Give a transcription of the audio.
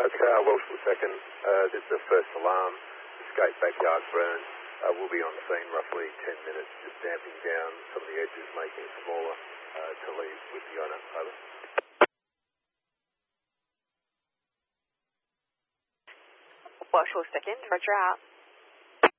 It's Welsh for second. This is the first alarm. Escape backyard burn. We'll be on scene roughly 10 minutes, just damping down some of the edges, making it smaller to leave with the owner. Over. Welsh for second, roger out.